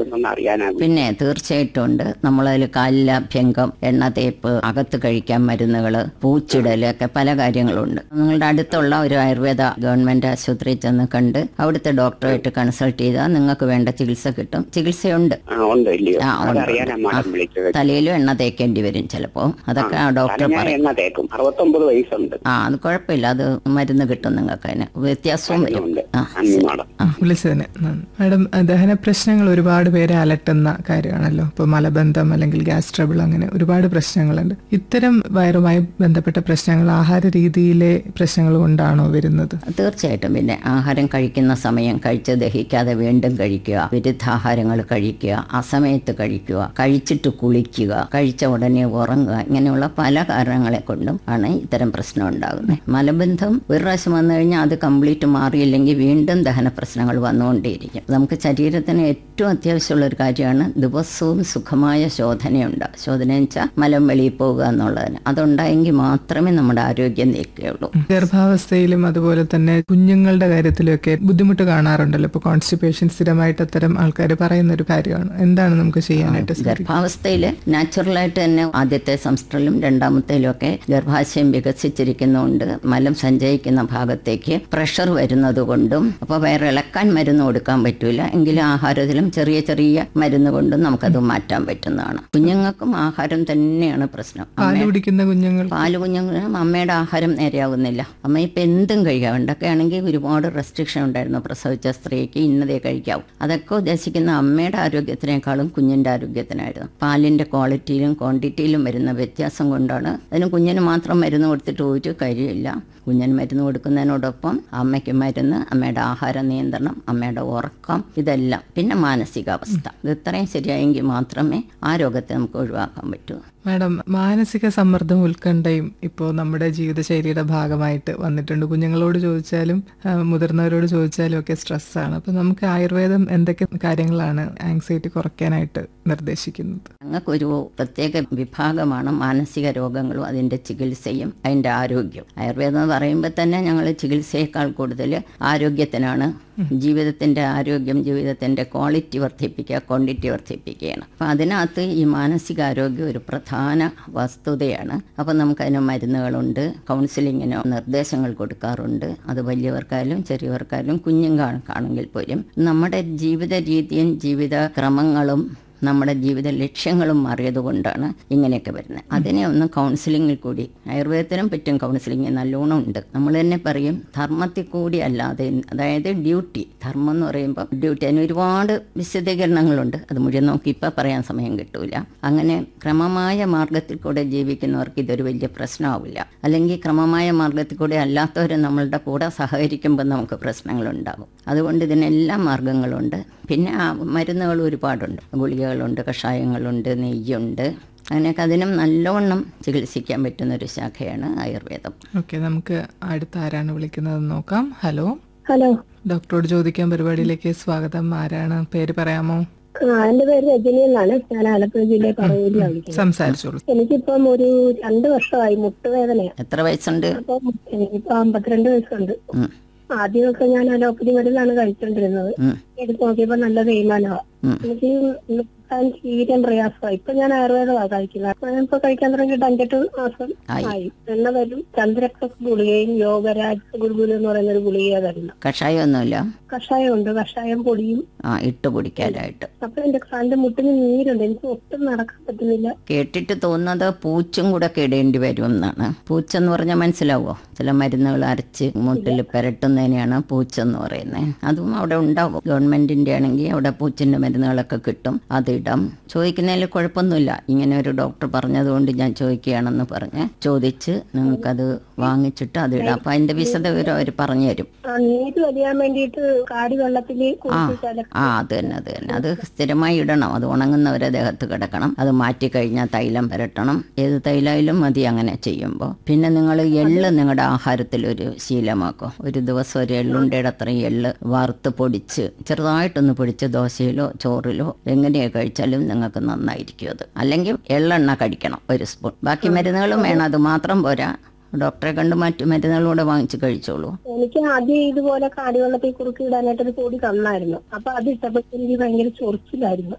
എന്നൊന്ന് അറിയാനാകും. പിന്നെ തീർച്ചയായിട്ടും ഉണ്ട്. നമ്മളതിൽ കാലിലഭ്യംഗം, എണ്ണ തേപ്പ്, അകത്ത് കഴിക്കാൻ മരുന്നുകള്, പൂച്ചിടല് ഒക്കെ പല കാര്യങ്ങളുണ്ട്. നിങ്ങളുടെ അടുത്തുള്ള ഒരു ആയുർവേദ ഗവൺമെന്റ് ആശുപത്രിയിൽ ചെന്ന് കണ്ട് അവിടുത്തെ ഡോക്ടറുമായിട്ട് കൺസൾട്ട് ചെയ്താൽ നിങ്ങൾക്ക് വേണ്ട ചികിത്സ കിട്ടും. ചികിത്സയുണ്ട്. ഉണ്ട് ഇല്ലയോ? അതറിയാനാ മാഡം വിളിച്ചത്. തലയിലും എണ്ണ തേക്കേണ്ടി വരും ചിലപ്പോ. അതൊക്കെ ആ ഡോക്ടർ പറയും. എണ്ണ തേക്കും. 69 വയസ്സുണ്ട്. അത് കുഴപ്പമില്ല. അത് മരുന്ന് കിട്ടും നിങ്ങൾക്ക്. അതിന് വ്യത്യാസവും വരും. വിളിച്ചതിന് മാഡം, ദഹന പ്രശ്നങ്ങൾ ഒരുപാട് പേരെ അലട്ടുന്ന കാര്യമാണല്ലോ. ഇപ്പൊ മലബന്ധം അല്ലെങ്കിൽ ഗ്യാസ് ട്രബിൾ, അങ്ങനെ ഒരുപാട് പ്രശ്നങ്ങളുണ്ട്. ഇത്തരം വയറുമായി ബന്ധപ്പെട്ട പ്രശ്നങ്ങൾ ആഹാര രീതിയിലെ പ്രശ്നങ്ങൾ കൊണ്ടാണോ വരുന്നത്? തീർച്ചയായിട്ടും. പിന്നെ ആഹാരം കഴിക്കുന്ന സമയം കഴിച്ച് ദഹിക്കാതെ വീണ്ടും കഴിക്കുക, വിരുദ്ധാഹാരങ്ങൾ കഴിക്കുക, അസമയത്ത് കഴിക്കുക, കഴിച്ചിട്ട് കുളിക്കുക, കഴിച്ച ഉടനെ ഉറങ്ങുക, ഇങ്ങനെയുള്ള പല കാരണങ്ങളെ കൊണ്ടും ആണ് ഇത്തരം പ്രശ്നം ഉണ്ടാകുന്നത്. മലബന്ധം ഒരു പ്രാവശ്യം വന്നു കഴിഞ്ഞാൽ അത് കംപ്ലീറ്റ് മാറിയില്ലെങ്കിൽ വീണ്ടും ദഹന പ്രശ്നങ്ങൾ വന്നുകൊണ്ടേയിരിക്കും. നമുക്ക് ശരീരത്തിന് ഏറ്റവും അത്യാവശ്യമുള്ള ഒരു കാര്യമാണ് ദിവസവും സുഖമായ ശോധനയുണ്ട്. ശോധന വെച്ചാൽ മലം വെളിയിൽ പോകുക എന്നുള്ളതിന്. അതുണ്ടായെങ്കിൽ മാത്രമേ നമ്മുടെ ആരോഗ്യം നിൽക്കുകയുള്ളൂ. ഗർഭാവസ്ഥയിലും അതുപോലെ തന്നെ കുഞ്ഞുങ്ങളുടെ കാര്യത്തിലൊക്കെ ബുദ്ധിമുട്ട് കാണാറുണ്ടല്ലോ. ഇപ്പൊ കോൺസ്റ്റിപ്പേഷൻ സ്ഥിരമായിട്ട് അത്തരം ആൾക്കാർ പറയുന്ന ഒരു കാര്യമാണ്. എന്താണ് നമുക്ക് ചെയ്യാനായിട്ട്? ഗർഭാവസ്ഥയിൽ നാച്ചുറലായിട്ട് തന്നെ ആദ്യത്തെ സംസ്ട്രലും രണ്ടാമത്തേലും ഒക്കെ ഗർഭാശയം വികസിച്ചിരിക്കുന്നതുകൊണ്ട് മലം സഞ്ചയിക്കുന്ന ഭാഗത്തേക്ക് പ്രഷർ വരുന്നത് കൊണ്ടും, അപ്പോൾ വയറിളക്കാൻ മരുന്ന് കൊടുക്കാൻ പറ്റൂല. എങ്കിലും ആഹാരത്തിലും ചെറിയ ചെറിയ മരുന്ന് കൊണ്ടും നമുക്കത് മാറ്റാൻ പറ്റുന്നതാണ്. കുഞ്ഞുങ്ങൾക്കും ആഹാരം തന്നെയാണ് പ്രശ്നം. പാല് കുടിക്കുന്ന കുഞ്ഞുങ്ങളും അമ്മയുടെ ആഹാരം നേരെയാവുന്നില്ല. അമ്മ ഇപ്പം എന്തും കഴിക്കാം. പണ്ടൊക്കെ ആണെങ്കിൽ ഒരുപാട് റെസ്ട്രിക്ഷൻ ഉണ്ടായിരുന്നു. പ്രസവിച്ച സ്ത്രീക്ക് ഇന്നതേ കഴിക്കാവൂ. അതൊക്കെ ഉദ്ദേശിക്കുന്ന അമ്മയുടെ ആരോഗ്യത്തിനേക്കാളും കുഞ്ഞിന്റെ ആരോഗ്യത്തിനായിരുന്നു. പാലിന്റെ ക്വാളിറ്റിയിലും ക്വാണ്ടിറ്റിയിലും വരുന്ന വ്യത്യാസം കൊണ്ടാണ്. അതിന് കുഞ്ഞിന് മാത്രം മരുന്ന് കൊടുത്തിട്ട് ഒരു കാര്യമില്ല. കുഞ്ഞിന് മരുന്ന് കൊടുക്കുന്നതിനോടൊപ്പം അമ്മയ്ക്ക് മരുന്ന്, അമ്മയുടെ ആഹാര നിയന്ത്രണം, അമ്മയുടെ ഉറക്കം, ഇതെല്ലാം, പിന്നെ മാനസികാവസ്ഥ, ഇത് ഇത്രയും ശരിയായെങ്കിൽ മാത്രമേ ആ രോഗത്തെ നമുക്ക് ഒഴിവാക്കാൻ പറ്റൂ. മാഡം, മാനസിക സമ്മർദ്ദം, ഉത്കണ്ഠയും ഇപ്പോൾ നമ്മുടെ ജീവിതശൈലിയുടെ ഭാഗമായിട്ട് വന്നിട്ടുണ്ട്. കുഞ്ഞുങ്ങളോട് ചോദിച്ചാലും മുതിർന്നവരോട് ചോദിച്ചാലും ഒക്കെ സ്ട്രെസ്സാണ്. അപ്പോൾ നമുക്ക് ആയുർവേദം എന്തൊക്കെ കാര്യങ്ങളാണ് ആങ്സൈറ്റി കുറയ്ക്കാനായിട്ട് നിർദ്ദേശിക്കുന്നത്? ഞങ്ങൾക്കൊരു പ്രത്യേക വിഭാഗമാണ് മാനസിക രോഗങ്ങളും അതിൻ്റെ ചികിത്സയും അതിൻ്റെ ആരോഗ്യം. ആയുർവേദം എന്ന് പറയുമ്പോൾ തന്നെ ഞങ്ങൾ ചികിത്സയേക്കാൾ കൂടുതൽ ആരോഗ്യത്തിനാണ്. ജീവിതത്തിൻ്റെ ആരോഗ്യം, ജീവിതത്തിൻ്റെ ക്വാളിറ്റി വർദ്ധിപ്പിക്കുക, ക്വാണ്ടിറ്റി വർദ്ധിപ്പിക്കുകയാണ്. അപ്പം അതിനകത്ത് ഈ മാനസികാരോഗ്യം ഒരു പ്രധാന വസ്തുതയാണ്. അപ്പം നമുക്കതിന് മരുന്നുകളുണ്ട്, കൗൺസിലിങ്ങിന് നിർദ്ദേശങ്ങൾ കൊടുക്കാറുണ്ട്. അത് വലിയവർക്കായാലും ചെറിയവർക്കായാലും കുഞ്ഞുങ്ങൾക്കാണെങ്കിൽ പോലും നമ്മുടെ ജീവിത രീതിയും ജീവിത ക്രമങ്ങളും നമ്മുടെ ജീവിത ലക്ഷ്യങ്ങളും മാറിയതുകൊണ്ടാണ് ഇങ്ങനെയൊക്കെ വരുന്നത്. അതിനെ ഒന്ന് കൗൺസിലിങ്ങിൽ കൂടി, ആയുർവേദത്തിനും പറ്റും കൗൺസിലിംഗ് നല്ലോണം ഉണ്ട്. നമ്മൾ തന്നെ പറയും ധർമ്മത്തിൽ കൂടി അല്ലാതെ, അതായത് ഡ്യൂട്ടി, ധർമ്മം എന്ന് പറയുമ്പോൾ ഡ്യൂട്ടി, അതിന് ഒരുപാട് വിശദീകരണങ്ങളുണ്ട്. അത് മുഴുവൻ നോക്കി ഇപ്പം പറയാൻ സമയം കിട്ടൂല. അങ്ങനെ ക്രമമായ മാർഗത്തിൽ കൂടെ ജീവിക്കുന്നവർക്ക് ഇതൊരു വലിയ പ്രശ്നമാവില്ല. അല്ലെങ്കിൽ ക്രമമായ മാർഗത്തിൽ കൂടെ അല്ലാത്തവർ നമ്മളുടെ കൂടെ സഹകരിക്കുമ്പോൾ നമുക്ക് പ്രശ്നങ്ങളുണ്ടാകും. അതുകൊണ്ട് ഇതിനെല്ലാം മാർഗങ്ങളുണ്ട്. പിന്നെ മരുന്നുകൾ ഒരുപാടുണ്ട്. ഗുളികകളുണ്ട്, കഷായങ്ങളുണ്ട്, നെയ്യുണ്ട്. അങ്ങനെയൊക്കെ അതിനും നല്ലവണ്ണം ചികിത്സിക്കാൻ പറ്റുന്ന ഒരു ശാഖയാണ് ആയുർവേദം. ഓക്കെ, നമുക്ക് അടുത്ത ആരാണ് വിളിക്കുന്നത് നോക്കാം. ഹലോ. ഹലോ, ഡോക്ടറോട് ചോദിക്കാൻ പരിപാടിയിലേക്ക് സ്വാഗതം. ആരാണ്? പേര് പറയാമോ? എന്റെ പേര് രജനി എന്നാണ്. ഞാൻ ആലപ്പുഴ ജില്ലയിൽ പറവൂരിലാണ് വിളിക്കുന്നത്. സംസാരിച്ചോളൂ. എനിക്കിപ്പം ഒരു 2 വർഷമായി മുട്ടുവേദനയാണ്. എത്ര വയസ്സുണ്ട്? അപ്പം എനിക്കിപ്പോ 52 വയസ്സുണ്ട്. ആദ്യമൊക്കെ ഞാൻ അലോപ്പതി മരുന്നാണ് കഴിച്ചോണ്ടിരുന്നത്. എടുത്ത് നോക്കിയപ്പോ നല്ല തേയ്മാനമാണ്. എനിക്ക് തീരാൻ പ്രയാസമായി. ഇപ്പൊ ഞാൻ ആയുർവേദമാണ് കഴിക്കുന്നത്. ഇപ്പൊ കഴിക്കാൻ തുടങ്ങിയിട്ട് 5-8 മാസം ആയി. എണ്ണ വരും. ചന്ദ്രപ്രസ് ഗുളികയും യോഗരാജ് ഗുരുഗുരു എന്ന് പറയുന്ന ഒരു ഗുളിക തരുന്നു. കഷായമൊന്നുമില്ല? കഷായം ഉണ്ട്. കഷായം പൊടിയും ഇട്ട് കുടിക്കാനായിട്ട്. അപ്പൊ എന്റെ മുട്ടിന് നീരുണ്ട്. എനിക്ക് ഒട്ടും നടക്കാൻ പറ്റുന്നില്ല. കേട്ടിട്ട് തോന്നുന്നത് പൂച്ചും കൂടെ ഇടേണ്ടി വരും എന്നാണ്. പൂച്ചെന്ന് പറഞ്ഞാൽ മനസ്സിലാവോ? ചില മരുന്നുകൾ അരച്ച് മുട്ടിൽ പുരട്ടുന്നതിനെയാണ് പൂച്ചെന്ന് പറയുന്നത്. അതും അവിടെ ഉണ്ടാവും. ഗവൺമെന്റിന്റെ ആണെങ്കിൽ അവിടെ പൂച്ചിന്റെ മരുന്നുകളൊക്കെ കിട്ടും. അതിടാം. ചോദിക്കുന്നതിൽ കുഴപ്പമൊന്നുമില്ല. ഇങ്ങനെ ഒരു ഡോക്ടർ പറഞ്ഞതുകൊണ്ട് ഞാൻ ചോദിക്കുകയാണെന്ന് പറഞ്ഞ് ചോദിച്ച് നിങ്ങൾക്കത് വാങ്ങിച്ചിട്ട് അതിടാം. അപ്പൊ അതിന്റെ വിശദവിവരം അവർ പറഞ്ഞു തരും. നീര് വലിയാൻ വേണ്ടിയിട്ട് കാടി വെള്ളത്തിൽ അത് തന്നെ അത് സ്ഥിരമായി ഇടണം. അത് ഉണങ്ങുന്നവരെ ദേഹത്ത് കിടക്കണം. അത് മാറ്റി കഴിഞ്ഞാൽ തൈലം പുരട്ടണം. ഏത് തൈലായാലും മതി അങ്ങനെ ചെയ്യുമ്പോൾ. പിന്നെ നിങ്ങൾ എള്ള് നിങ്ങളുടെ ആഹാരത്തിൽ ഒരു ശീലമാക്കും. ഒരു ദിവസം ഒരു എള്ളുണ്ടയുടെ അത്രയും എള്ള് വറുത്ത് പൊടിച്ച് ചെറുതായിട്ടൊന്ന് പൊടിച്ച് ദോശയിലോ ചോറിലോ എങ്ങനെയാണ് കഴിച്ചാലും നിങ്ങൾക്ക് നന്നായിരിക്കും അത്. അല്ലെങ്കിൽ എള്ളെണ്ണ കഴിക്കണം 1 സ്പൂൺ. ബാക്കി മരുന്നുകളും വേണം. അത് മാത്രം പോരാ. ഡോക്ടറെ കണ്ട് മറ്റു മരുന്നുകളൂടെ വാങ്ങിച്ച് കഴിച്ചോളൂ. എനിക്ക് ആദ്യം ഇതുപോലെ കാടിവെള്ളത്തിൽ കുറുക്കി ഇടാനായിട്ടൊരു പൊടി തന്നായിരുന്നു. അപ്പൊ അത് ഇട്ടപ്പോൾ എനിക്ക് ഭയങ്കര ചൊറിച്ചിലായിരുന്നു.